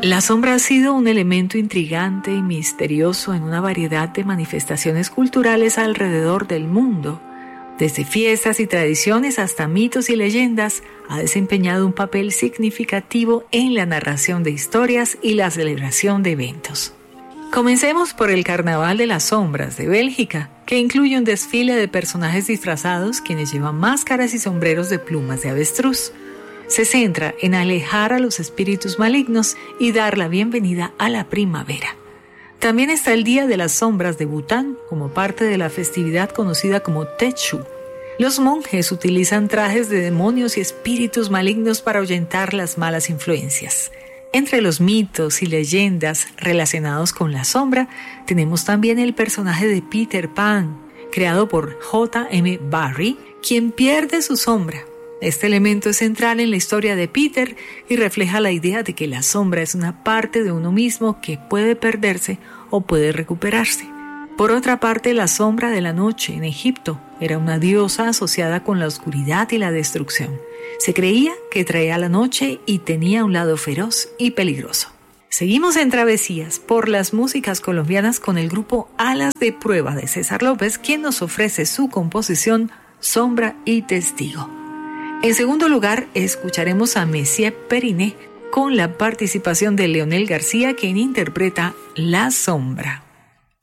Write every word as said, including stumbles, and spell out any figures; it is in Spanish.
La sombra ha sido un elemento intrigante y misterioso en una variedad de manifestaciones culturales alrededor del mundo. Desde fiestas y tradiciones hasta mitos y leyendas, ha desempeñado un papel significativo en la narración de historias y la celebración de eventos. Comencemos por el Carnaval de las Sombras de Bélgica, que incluye un desfile de personajes disfrazados quienes llevan máscaras y sombreros de plumas de avestruz. Se centra en alejar a los espíritus malignos y dar la bienvenida a la primavera. También está el Día de las Sombras de Bután, como parte de la festividad conocida como Techu. Los monjes utilizan trajes de demonios y espíritus malignos para ahuyentar las malas influencias. Entre los mitos y leyendas relacionados con la sombra, tenemos también el personaje de Peter Pan, creado por J M Barrie, quien pierde su sombra. Este elemento es central en la historia de Peter y refleja la idea de que la sombra es una parte de uno mismo que puede perderse o puede recuperarse. Por otra parte, la sombra de la noche en Egipto era una diosa asociada con la oscuridad y la destrucción. Se creía que traía la noche y tenía un lado feroz y peligroso. Seguimos en travesías por las músicas colombianas con el grupo Alas de Prueba de César López, quien nos ofrece su composición Sombra y Testigo. En segundo lugar, escucharemos a Messier Periné con la participación de Leonel García, quien interpreta La Sombra.